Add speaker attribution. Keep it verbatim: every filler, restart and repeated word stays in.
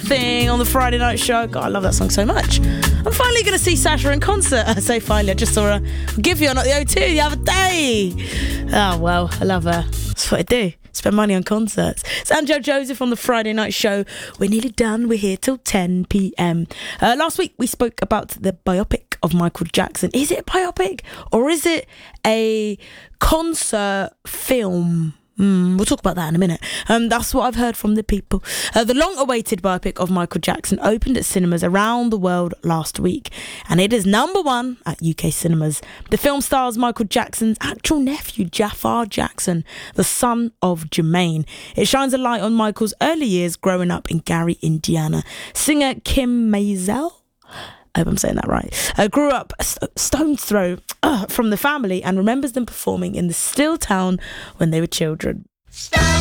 Speaker 1: thing on the Friday night show. God, I love that song so much. I'm finally going to see Sasha in concert. I say finally, I just saw her give you on at the O two the other day. Oh, well, I love her. That's what I do. Spend money on concerts. It's Anjo Joseph on the Friday night show. We're nearly done. We're here till ten p.m. Uh, last week we spoke about the biopic of Michael Jackson. Is it a biopic or is it a concert film? Mm, we'll talk about that in a minute. Um, that's what I've heard from the people. Uh, the long-awaited biopic of Michael Jackson opened at cinemas around the world last week, and it is number one at U K cinemas. The film stars Michael Jackson's actual nephew, Jafar Jackson, the son of Jermaine. It shines a light on Michael's early years growing up in Gary, Indiana. Singer Kim Maisel, I hope I'm saying that right, uh, grew up a st- stone's throw uh, from the family and remembers them performing in the still town when they were children.